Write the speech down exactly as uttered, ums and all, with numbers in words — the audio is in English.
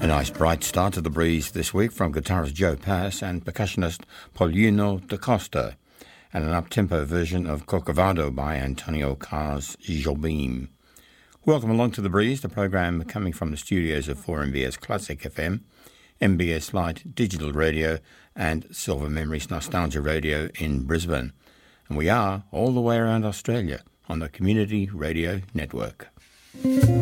nice bright start to the breeze this week from guitarist Joe Pass and percussionist Paulino da Costa, and an up-tempo version of Corcovado by Antonio Carlos Jobim. Welcome along to The Breeze, the program coming from the studios of four M B S Classic F M, M B S Lite Digital Radio and Silver Memories Nostalgia Radio in Brisbane. And we are all the way around Australia on the Community Radio Network.